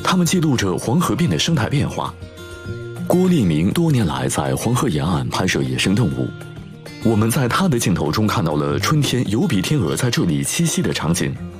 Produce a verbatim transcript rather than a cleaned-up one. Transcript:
它们记录着黄河边的生态变化。郭立明多年来在黄河沿岸拍摄野生动物，我们在他的镜头中看到了春天有比天鹅在这里栖息的场景。